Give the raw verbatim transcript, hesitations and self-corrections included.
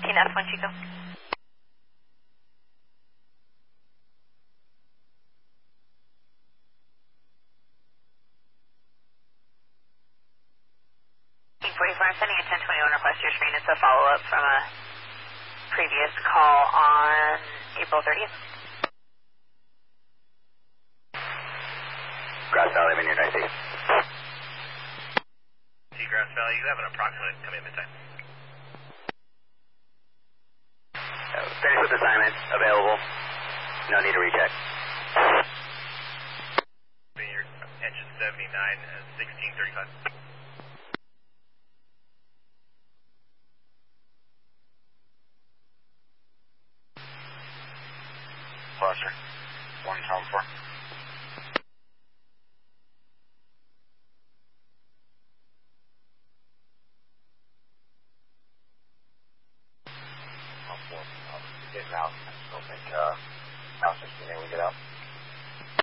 seventeen F one Chico. forty-four, I'm sending a ten twenty-one request to your screen. It's a follow-up from a previous call on April thirtieth. Grass Valley, I'm in your northeast. See Grass Valley, you have an approximate commitment time. Uh, finished with assignment, available. No need to recheck. Your engine seventy-nine, sixteen thirty-five. Foster, one home four. Home four, um, getting out. I don't think, uh, House sixteen, we get out.